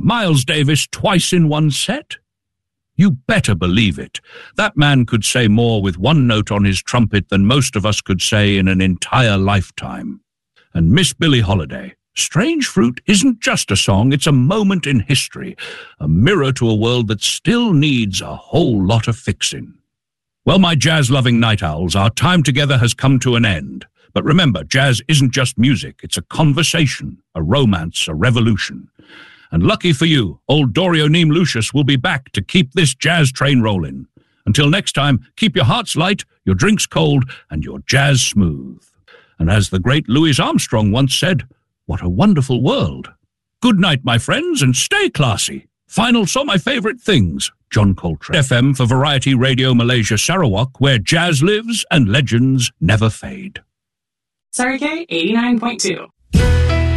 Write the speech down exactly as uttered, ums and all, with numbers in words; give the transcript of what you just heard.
Miles Davis twice in one set? You better believe it. That man could say more with one note on his trumpet than most of us could say in an entire lifetime. And Miss Billie Holiday, Strange Fruit isn't just a song, it's a moment in history, a mirror to a world that still needs a whole lot of fixing. Well, my jazz-loving night owls, our time together has come to an end. But remember, jazz isn't just music, it's a conversation, a romance, a revolution. And lucky for you, old Dorio Neem Lucius will be back to keep this jazz train rolling. Until next time, keep your hearts light, your drinks cold, and your jazz smooth. And as the great Louis Armstrong once said, what a wonderful world. Good night, my friends, and stay classy. Final saw my favorite things, John Coltrane. F M for Variety Radio Malaysia Sarawak, where jazz lives and legends never fade. Surrey K eighty-nine point two.